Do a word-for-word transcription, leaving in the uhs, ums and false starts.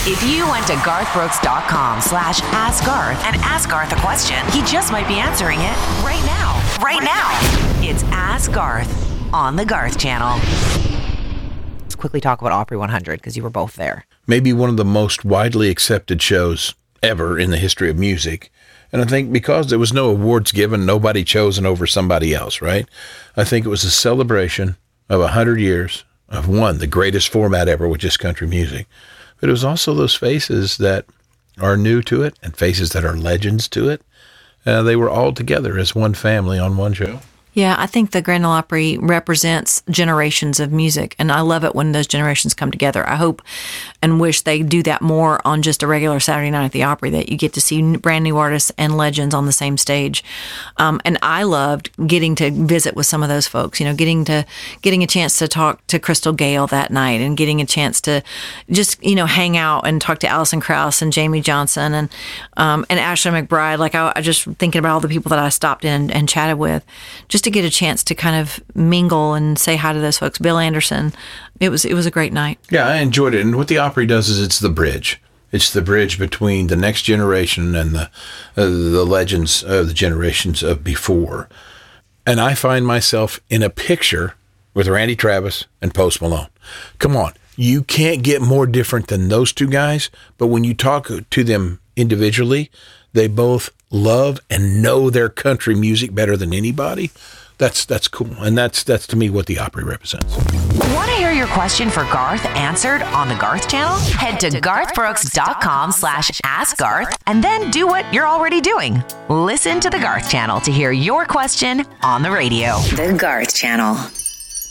If you went to garthbrooks.com slash ask Garth and ask Garth a question, he just might be answering it right now. Right now. It's Ask Garth on the Garth Channel. Let's quickly talk about Opry one hundred because you were both there. Maybe one of the most widely accepted shows ever in the history of music. And I think because there was no awards given, nobody chosen over somebody else, right? I think it was a celebration of one hundred years of one, the greatest format ever, which is country music. But it was also those faces that are new to it and faces that are legends to it. Uh, they were all together as one family on one show. Yeah, I think the Grand Ole Opry represents generations of music, and I love it when those generations come together. I hope and wish they do that more on just a regular Saturday night at the Opry, that you get to see brand new artists and legends on the same stage. Um, and I loved getting to visit with some of those folks, you know, getting to getting a chance to talk to Crystal Gayle that night and getting a chance to just, you know, hang out and talk to Alison Krauss and Jamie Johnson and um, and Ashley McBryde. Like, I, I just thinking about all the people that I stopped in and, and chatted with, just to get a chance to kind of mingle and say hi to those folks. Bill Anderson, it was it was a great night. Yeah, I enjoyed it. And what the Opry does is it's the bridge. It's the bridge between the next generation and the uh, the legends of the generations of before. And I find myself in a picture with Randy Travis and Post Malone. Come on, you can't get more different than those two guys. But when you talk to them individually, they both love and know their country music better than anybody. That's that's cool. And that's that's to me what the Opry represents. Want to hear your question for Garth answered on the Garth Channel? Head to garthbrooks.com slash ask Garth and then do what you're already doing. Listen to the Garth Channel to hear your question on the radio. The Garth Channel.